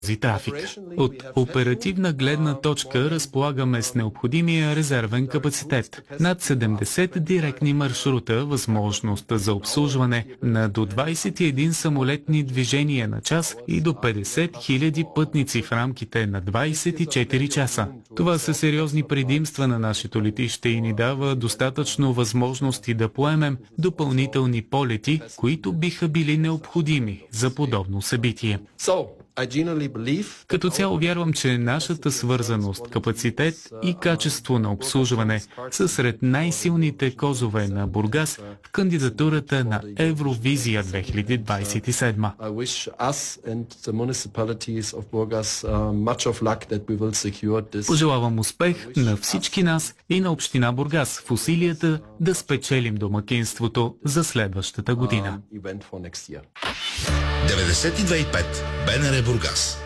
трафик. От оперативна гледна точка разполагаме с необходимия резервен капацитет. Над 70 директни маршрута, възможност за обслужване на до 21 самолетни движения на час и до 50 000 пътници в рамките на 24 часа. Това са сериозни предимства на нашето летище и ни дава достатъчно възможности да поемем допълнителни полети, които биха били необходими за подобно събитие. Като цяло вярвам, че нашата свързаност, капацитет и качество на обслужване са сред най-силните козове на Бургас в кандидатурата на Евровизия 2027. Пожелавам успех на всички нас и на община Бургас в усилията да спечелим домакинството за следващата година. 92.5 БНР Бургас.